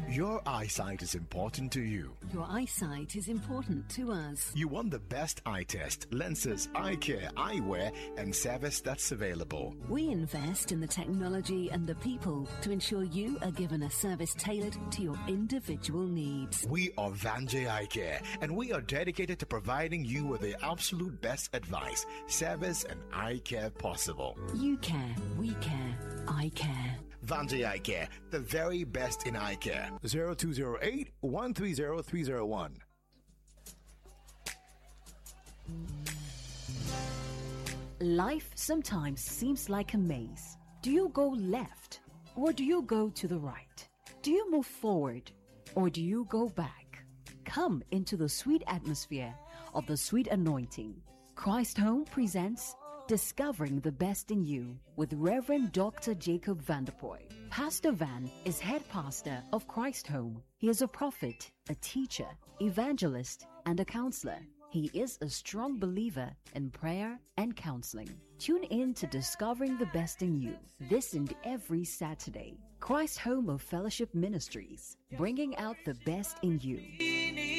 Your eyesight is important to you. Your eyesight is important to us. You want the best eye test, lenses, eye care, eyewear, and service that's available. We invest in the technology and the people to ensure you are given a service tailored to your individual needs. We are Vanjay Eye Care, and we are dedicated to providing you with the absolute best advice, service, and eye care possible. You care, we care, I care. Vanjay Eye Care, the very best in eye care. 0208-130-301. Life sometimes seems like a maze. Do you go left or do you go to the right? Do you move forward or do you go back? Come into the sweet atmosphere of the sweet anointing. Christ Home presents Discovering the Best in You with Reverend Dr. Jacob Vanderpoy. Pastor Van is head pastor of Christ Home. He is a prophet, a teacher, evangelist, and a counselor. He is a strong believer in prayer and counseling. Tune in to Discovering the Best in You this and every Saturday. Christ Home of Fellowship Ministries, bringing out the best in you.